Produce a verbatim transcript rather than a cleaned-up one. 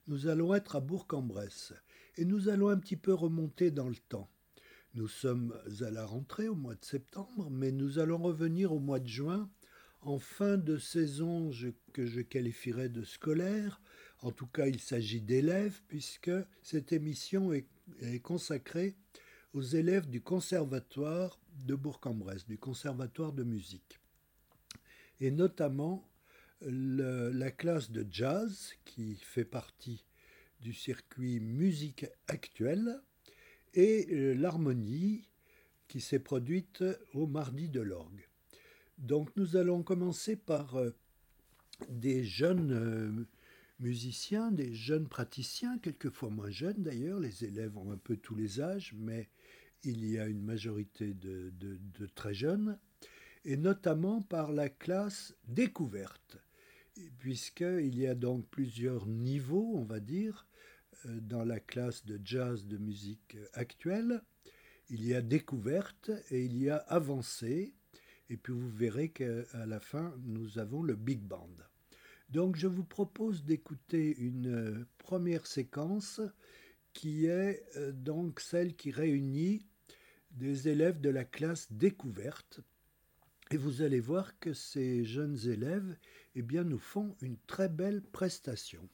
nous allons être à Bourg-en-Bresse et nous allons un petit peu remonter dans le temps. Nous sommes à la rentrée au mois de septembre, mais nous allons revenir au mois de juin, en fin de saison je- que je qualifierais de scolaire. En tout cas, il s'agit d'élèves, puisque cette émission est, est consacrée aux élèves du conservatoire de Bourg-en-Bresse, du conservatoire de musique. Et notamment le- la classe de jazz, qui fait partie du circuit musique actuelle, et euh, l'harmonie, qui s'est produite au Mardi de l'Orgue. Donc nous allons commencer par euh, des jeunes euh, musiciens, des jeunes praticiens, quelquefois moins jeunes d'ailleurs, les élèves ont un peu tous les âges, mais il y a une majorité de, de- de très jeunes, et notamment par la classe découverte, puisqu'il y a donc plusieurs niveaux, on va dire, euh, dans la classe de jazz de musique actuelle. Il y a découverte et il y a avancée. Et puis vous verrez qu'à la fin, nous avons le big band. Donc je vous propose d'écouter une euh, première séquence qui est euh, donc celle qui réunit des élèves de la classe découverte. Et vous allez voir que ces jeunes élèves, eh bien, nous font une très belle prestation.